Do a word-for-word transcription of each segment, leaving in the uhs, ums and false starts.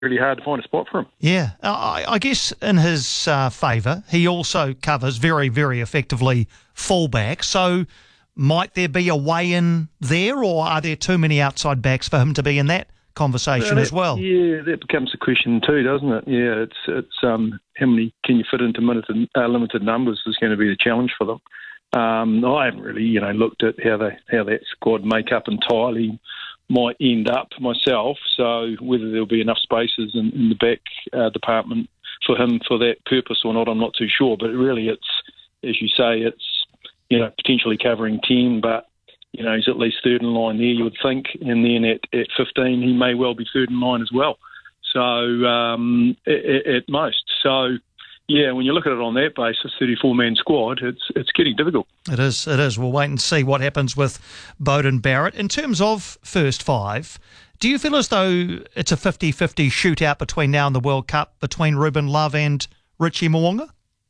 really hard to find a spot for him. Yeah, I, I guess in his uh, favour, he also covers very, very effectively fullback. So might there be a way in there, or are there too many outside backs for him to be in that conversation well, that, as well? Yeah, that becomes a question too, doesn't it? Yeah, it's it's um, how many can you fit into limited, uh, limited numbers is going to be the challenge for them. Um, I haven't really, you know, looked at how they how that squad makeup entirely might end up myself. So whether there'll be enough spaces in, in the back uh, department for him for that purpose or not, I'm not too sure. But really, it's as you say, it's you know potentially covering ten, but you know he's at least third in line there, you would think, and then at, at fifteen he may well be third in line as well. So um, at, at most, so. Yeah, when you look at it on that basis, thirty-four man squad, it's it's getting difficult. It is, it is. We'll wait and see what happens with Beauden Barrett. In terms of first five, do you feel as though it's a fifty-fifty shootout between now and the World Cup between Ruben Love and Richie Mo'unga?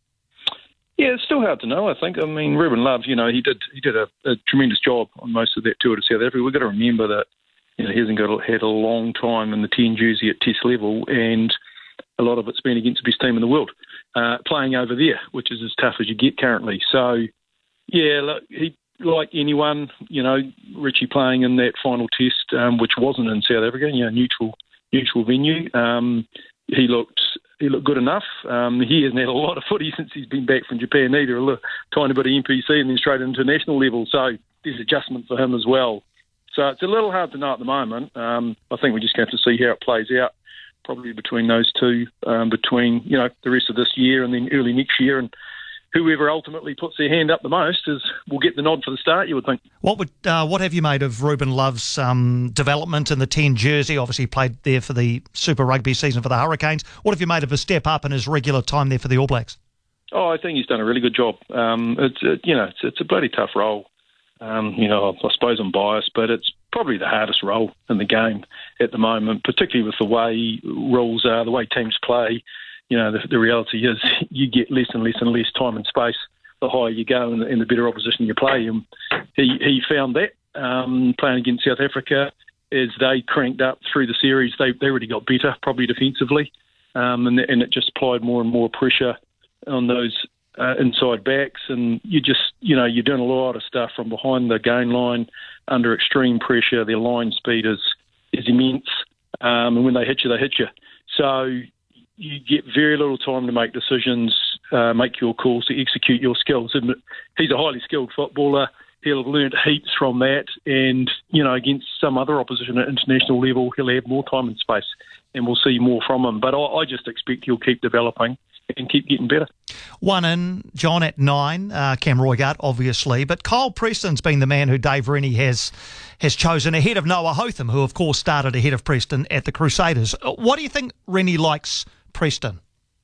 Yeah, it's still hard to know, I think. I mean, Ruben Love, you know, he did he did a, a tremendous job on most of that tour to South Africa. We've got to remember that you know, he hasn't got a, had a long time in the ten jersey at Test level, and a lot of it's been against the best team in the world. Uh, playing over there, which is as tough as you get currently. So, yeah, look, he like anyone, you know, Richie playing in that final test, um, which wasn't in South Africa, you know, neutral neutral venue. Um, he looked he looked good enough. Um, he hasn't had a lot of footy since he's been back from Japan either. A little, tiny bit of N P C and then straight into international level. So there's adjustment for him as well. So it's a little hard to know at the moment. Um, I think we just have to see how it plays out. Probably between those two, um, between you know the rest of this year and then early next year, and whoever ultimately puts their hand up the most is will get the nod for the start. You would think. What would uh, what have you made of Ruben Love's um, development in the ten jersey? Obviously, he played there for the Super Rugby season for the Hurricanes. What have you made of his step up and his regular time there for the All Blacks? Oh, I think he's done a really good job. Um, it's it, you know it's, it's a bloody tough role. Um, you know, I suppose I'm biased, but it's probably the hardest role in the game at the moment, particularly with the way rules are, the way teams play. You know, the, the reality is you get less and less and less time and space the higher you go and the, and the better opposition you play. And he, he found that um, playing against South Africa as they cranked up through the series, they, they really got better, probably defensively, um, and, and it just applied more and more pressure on those Uh, inside backs, and you just, you know, you're doing a lot of stuff from behind the gain line under extreme pressure. Their line speed is is immense, um, and when they hit you, they hit you. So you get very little time to make decisions, uh, make your calls, to execute your skills. And he's a highly skilled footballer. He'll have learnt heaps from that, and, you know, against some other opposition at international level, he'll have more time and space, and we'll see more from him. But I, I just expect he'll keep developing and keep getting better. One in, John, at nine, uh, Cam Roigard, obviously, but Kyle Preston's been the man who Dave Rennie has has chosen ahead of Noah Hotham, who, of course, started ahead of Preston at the Crusaders. What do you think Rennie likes Preston?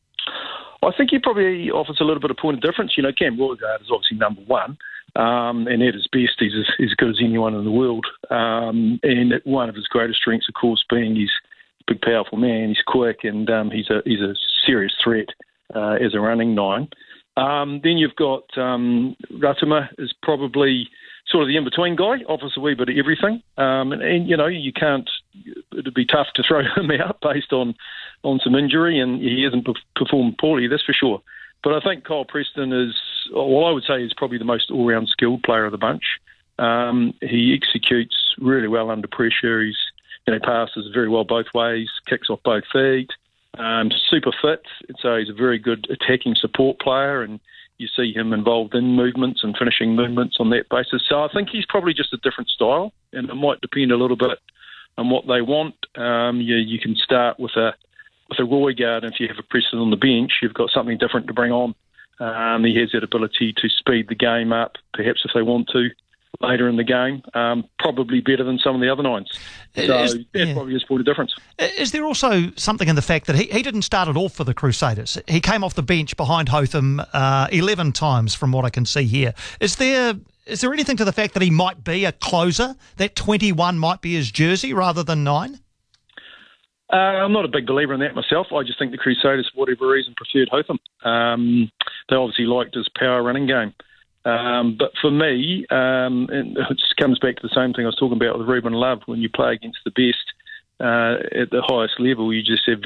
I think he probably offers a little bit of point of difference. You know, Cam Roigard is obviously number one, um, and at his best, he's as, as good as anyone in the world. Um, and one of his greatest strengths, of course, being he's a big, powerful man. He's quick, and um, he's a he's a serious threat uh, as a running nine. Um, then you've got um, Ratuma is probably sort of the in-between guy, offers a wee bit of everything. Um, and, and, you know, you can't, it'd be tough to throw him out based on, on some injury, and he hasn't performed poorly, that's for sure. But I think Kyle Preston is, well, I would say is probably the most all-round skilled player of the bunch. Um, he executes really well under pressure. He's, you know, passes very well both ways, kicks off both feet, um, super fit. So he's a very good attacking support player, and you see him involved in movements and finishing movements on that basis. So I think he's probably just a different style, and it might depend a little bit on what they want. Um, you, you can start with a with a Roigard, and if you have a Preston on the bench, you've got something different to bring on. Um, he has that ability to speed the game up, perhaps if they want to, later in the game, um, probably better than some of the other nines. So is, that's yeah. probably his point of difference. Is there also something in the fact that he, he didn't start it off for the Crusaders? He came off the bench behind Hotham uh, eleven times from what I can see here. Is there is there anything to the fact that he might be a closer, that twenty-one might be his jersey rather than nine? Uh, I'm not a big believer in that myself. I just think the Crusaders, for whatever reason, preferred Hotham. Um, they obviously liked his power running game. Um, but for me, um, and it just comes back to the same thing I was talking about with Ruben Love. When you play against the best, uh, at the highest level, you just have